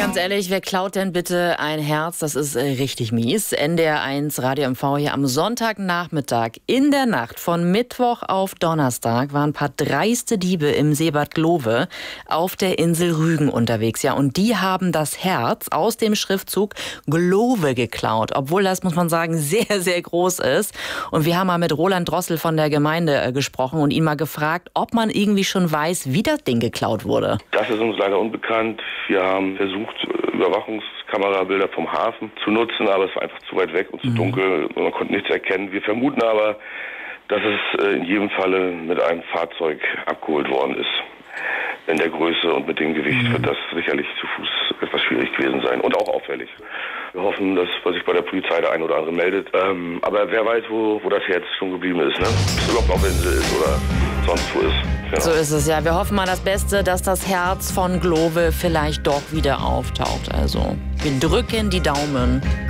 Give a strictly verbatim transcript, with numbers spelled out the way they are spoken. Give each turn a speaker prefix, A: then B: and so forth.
A: Ganz ehrlich, wer klaut denn bitte ein Herz? Das ist äh, richtig mies. N D R eins Radio M V hier am Sonntagnachmittag. In der Nacht von Mittwoch auf Donnerstag waren ein paar dreiste Diebe im Seebad Glove auf der Insel Rügen unterwegs. Ja, und die haben das Herz aus dem Schriftzug Glove geklaut. Obwohl das, muss man sagen, sehr, sehr groß ist. Und wir haben mal mit Roland Drossel von der Gemeinde äh, gesprochen und ihn mal gefragt, ob man irgendwie schon weiß, wie das Ding geklaut wurde.
B: Das ist uns leider unbekannt. Wir haben versucht, Überwachungskamerabilder vom Hafen zu nutzen, aber es war einfach zu weit weg und zu mhm. dunkel. Man konnte nichts erkennen. Wir vermuten aber, dass es in jedem Falle mit einem Fahrzeug abgeholt worden ist. In der Größe und mit dem Gewicht mhm. wird das sicherlich zu Fuß etwas schwierig gewesen sein und auch auffällig. Wir hoffen, dass sich bei der Polizei der ein oder andere meldet. Ähm, aber wer weiß, wo, wo das Herz schon geblieben ist, ne? Ob es überhaupt auf der Insel ist oder sonst wo ist. Genau.
A: So ist es ja. Wir hoffen mal das Beste, dass das Herz von Glove vielleicht doch wieder auftaucht. Also, wir drücken die Daumen.